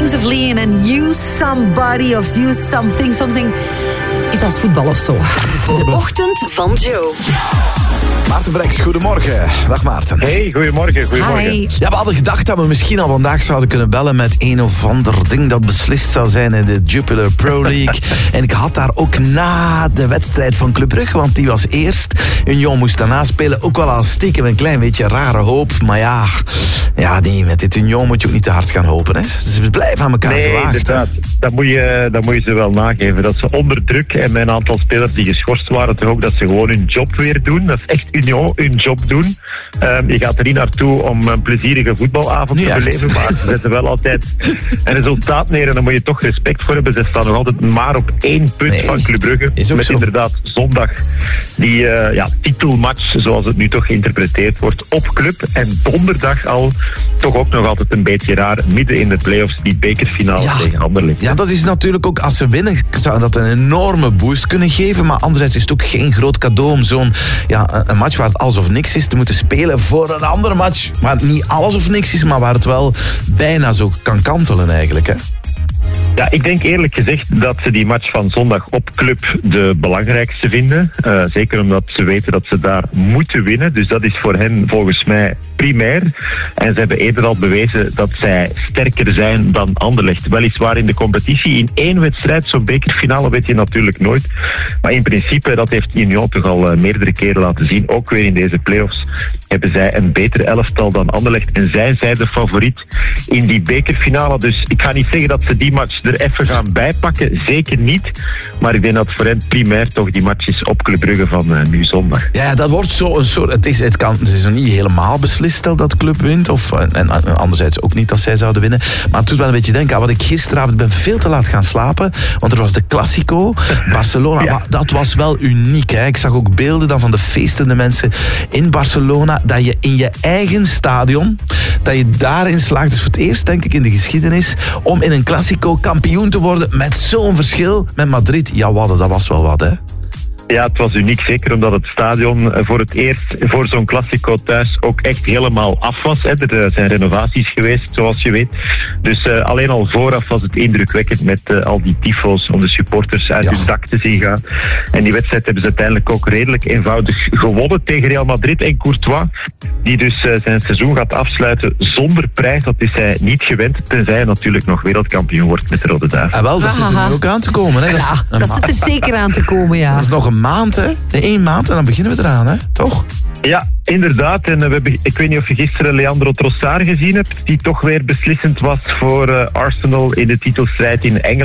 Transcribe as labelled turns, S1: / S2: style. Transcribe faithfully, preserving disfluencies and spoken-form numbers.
S1: Kings of Leon en You Somebody of You Something. Something is als voetbal of zo.
S2: De ochtend van Joe.
S3: Maarten Breks, goedemorgen. Dag Maarten.
S4: Hey, goedemorgen. Goedemorgen.
S1: Hi.
S3: Ja, we hadden gedacht dat we misschien al vandaag zouden kunnen bellen met een of ander ding dat beslist zou zijn in de Jupiler Pro League. En ik had daar ook na de wedstrijd van Club Brugge, want die was eerst. Union moest daarna spelen, ook wel al stiekem een klein beetje rare hoop. Maar ja, ja nee, met dit Union moet je ook niet te hard gaan hopen. Hè. Ze blijven aan elkaar
S4: Nee,
S3: gewaagd.
S4: inderdaad. Dat moet, je, dat moet je ze wel nageven. Dat ze onder druk en met een aantal spelers die geschorst waren, toch ook dat ze gewoon hun job weer doen. Dat is echt Union, hun job doen. Um, je gaat er niet naartoe om een plezierige voetbalavond
S3: Niet
S4: te
S3: echt.
S4: beleven, maar ze zetten wel altijd een resultaat neer en daar moet je toch respect voor hebben. Ze staan nog altijd maar op één punt
S3: Nee,
S4: van Club Brugge.
S3: is ook
S4: Met
S3: zo.
S4: inderdaad zondag die uh, ja, titelmatch, zoals het nu toch geïnterpreteerd wordt, op Club. En donderdag al toch ook nog altijd een beetje raar, midden in de play-offs, die bekerfinale
S3: Ja.
S4: tegen Anderlecht.
S3: Ja, dat is natuurlijk ook, als ze winnen, zou dat een enorme boost kunnen geven. Maar anderzijds is het ook geen groot cadeau om zo'n ja, een match waar het alles of niks is te moeten spelen voor een andere match. Waar het niet alles of niks is, maar waar het wel bijna zo kan kantelen eigenlijk, hè?
S4: Ja, ik denk eerlijk gezegd dat ze die match van zondag op Club de belangrijkste vinden. Uh, zeker omdat ze weten dat ze daar moeten winnen. Dus dat is voor hen volgens mij primair. En ze hebben eerder al bewezen dat zij sterker zijn dan Anderlecht. Weliswaar in de competitie. In één wedstrijd, zo'n bekerfinale, weet je natuurlijk nooit. Maar in principe, dat heeft Union toch al uh, meerdere keren laten zien. Ook weer in deze play-offs hebben zij een beter elftal dan Anderlecht. En zij zijn de favoriet in die bekerfinale. Dus ik ga niet zeggen dat ze die match er even gaan bijpakken. Zeker niet. Maar ik denk dat voor hen primair toch die match is op Club Brugge van uh, nu zondag.
S3: Ja, dat wordt zo een soort... Het is, het kan, het is nog niet helemaal beslist, stel dat de Club wint. Of, en, en anderzijds ook niet als zij zouden winnen. Maar het doet wel een beetje denken aan wat ik gisteravond... Ik ben veel te laat gaan slapen, want er was de Classico. Barcelona,
S4: Ja.
S3: maar dat was wel uniek. Hè. Ik zag ook beelden dan van de feestende mensen in Barcelona. Dat je in je eigen stadion, dat je daarin slaagt. Dus voor het eerst, denk ik, in de geschiedenis... om in een Classico kampioen te worden met zo'n verschil met Madrid. Ja, wat, dat was wel wat, hè.
S4: Ja, het was uniek, zeker omdat het stadion voor het eerst voor zo'n Classico thuis ook echt helemaal af was. Hè. Er zijn renovaties geweest, zoals je weet. Dus uh, alleen al vooraf was het indrukwekkend met uh, al die tifo's om de supporters uit
S3: Ja.
S4: hun dak te zien gaan. En die wedstrijd hebben ze uiteindelijk ook redelijk eenvoudig gewonnen tegen Real Madrid. En Courtois, die dus uh, zijn seizoen gaat afsluiten zonder prijs, dat is hij niet gewend, tenzij hij natuurlijk nog wereldkampioen wordt met de Rode Duiven.
S3: En wel, dat zit er nu ook aan te komen. Hè. Dat is
S1: Ja,
S3: een
S1: dat
S3: ma-
S1: zit er zeker aan te komen, ja.
S3: Dat is nog een maand, hè? Eén maand en dan beginnen we eraan, hè? Toch?
S4: Ja, inderdaad. En uh, we hebben, ik weet niet of je gisteren Leandro Trossard gezien hebt, die toch weer beslissend was voor uh, Arsenal in de titelstrijd in Engeland.